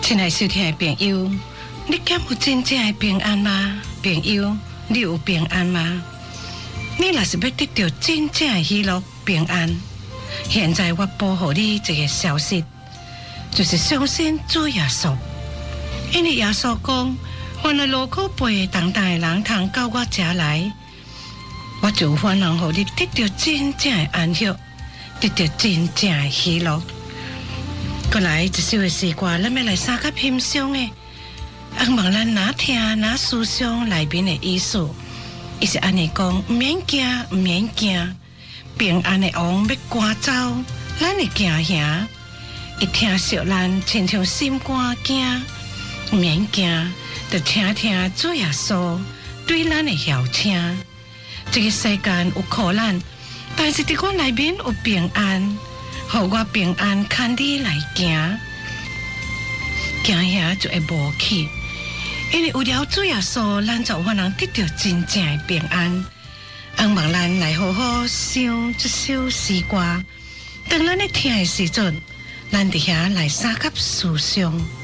亲爱收听的朋友，你敢有真正的平安吗？朋友，你有平安吗？你若是要得到真正的喜乐平安，现在我报给你一个消息，就是相信主耶稣。因为耶稣讲，凡来劳苦背重担的人，通到我家来，我就有可能让你得到真正的安息，得到真正的喜乐。过来一首的诗歌，咱要来三甲欣赏的，望咱哪听哪思想内面的意思。伊是安尼讲，毋免惊，毋免惊，平安的王要赶走咱的惊吓。一听惜咱，亲像心肝惊，毋免惊，就听听主耶稣对咱的邀请。这个世间有苦难，但是伫我内面有平安。互我平安，看你来行，行遐就会无去。因为有了主耶稣，咱就有可能得到真正的平安。望咱来好好想这首诗歌，当咱咧听的时阵，咱伫遐来三甲思想。